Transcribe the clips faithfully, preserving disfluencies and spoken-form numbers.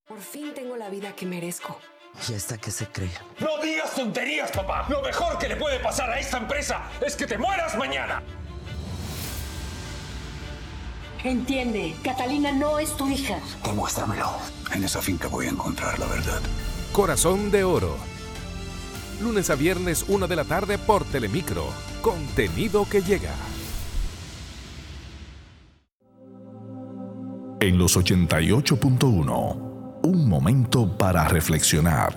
Por fin tengo la vida que merezco. ¿Y esta qué se cree? ¡No digas tonterías, papá! Lo mejor que le puede pasar a esta empresa es que te mueras mañana. Entiende, Catalina no es tu hija. Demuéstramelo. En esa finca voy a encontrar la verdad. Corazón de Oro. Lunes a viernes, una de la tarde por Telemicro. Contenido que llega. En los ochenta y ocho punto uno, un momento para reflexionar.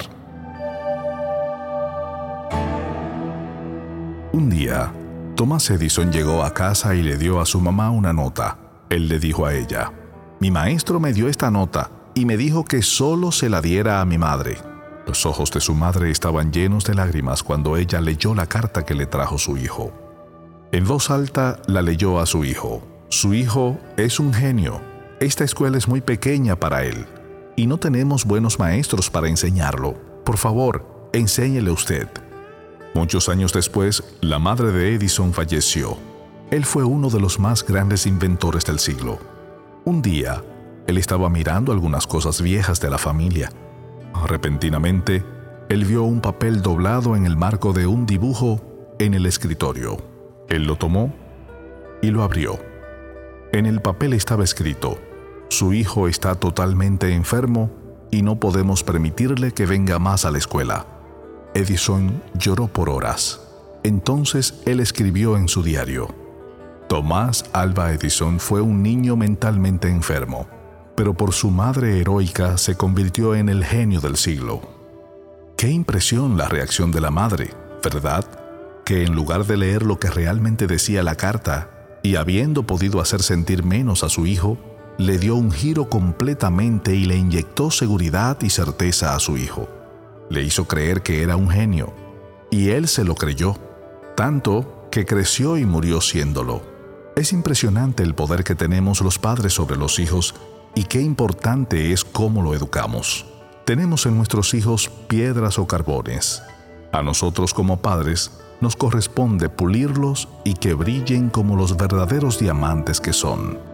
Un día, Thomas Edison llegó a casa y le dio a su mamá una nota. Él le dijo a ella: «Mi maestro me dio esta nota y me dijo que solo se la diera a mi madre». Los ojos de su madre estaban llenos de lágrimas cuando ella leyó la carta que le trajo su hijo. En voz alta la leyó a su hijo. Su hijo es un genio. Esta escuela es muy pequeña para él y no tenemos buenos maestros para enseñarlo. Por favor, enséñele usted. Muchos años después, la madre de Edison falleció. Él fue uno de los más grandes inventores del siglo. Un día, él estaba mirando algunas cosas viejas de la familia. Repentinamente, él vio un papel doblado en el marco de un dibujo en el escritorio. Él lo tomó y lo abrió. En el papel estaba escrito: «Su hijo está totalmente enfermo y no podemos permitirle que venga más a la escuela». Edison lloró por horas. Entonces él escribió en su diario: «Thomas Alva Edison fue un niño mentalmente enfermo, pero por su madre heroica se convirtió en el genio del siglo». Qué impresión la reacción de la madre, ¿verdad? Que en lugar de leer lo que realmente decía la carta, y habiendo podido hacer sentir menos a su hijo, le dio un giro completamente y le inyectó seguridad y certeza a su hijo. Le hizo creer que era un genio, y él se lo creyó, tanto que creció y murió siéndolo. Es impresionante el poder que tenemos los padres sobre los hijos y qué importante es cómo lo educamos. Tenemos en nuestros hijos piedras o carbones. A nosotros como padres nos corresponde pulirlos y que brillen como los verdaderos diamantes que son.